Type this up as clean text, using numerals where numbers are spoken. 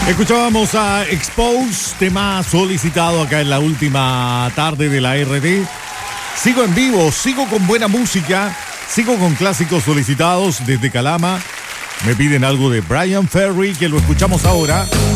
Escuchábamos a Expose, tema solicitado acá en la última tarde de la RT. Sigo en vivo, sigo con buena música, sigo con clásicos solicitados desde Calama. Me piden algo de Brian Ferry, que lo escuchamos ahora.